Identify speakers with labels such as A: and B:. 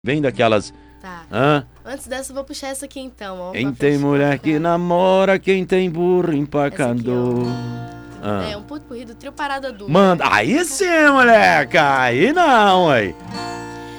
A: Vem daquelas...
B: Tá.
A: Hã?
B: Antes dessa, eu vou puxar essa aqui então, ó.
A: Quem tem mulher que namora, quem tem burro empacador.
B: É um putpurri do Trio Parada Dura.
A: Manda, aí sim, moleque, aí não, aí.